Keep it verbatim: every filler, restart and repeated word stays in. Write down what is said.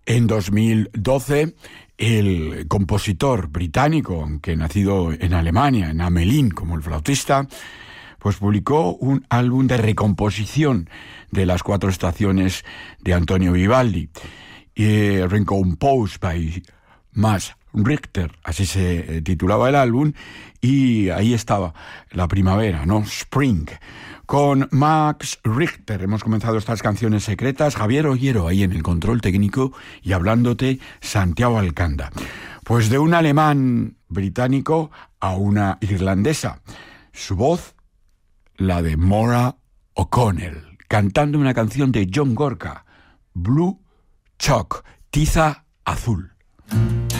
En dos mil doce, el compositor británico, aunque nacido en Alemania, en Hamelin, como el flautista, pues publicó un álbum de recomposición de las cuatro estaciones de Antonio Vivaldi, eh, Recomposed by Max Richter, así se titulaba el álbum, y ahí estaba la primavera, ¿no? Spring. Con Max Richter hemos comenzado estas canciones secretas. Javier Ollero ahí en el control técnico y hablándote Santiago Alcanda. Pues de un alemán británico a una irlandesa. Su voz, la de Maura O'Connell, cantando una canción de John Gorka, Blue Chalk, tiza azul.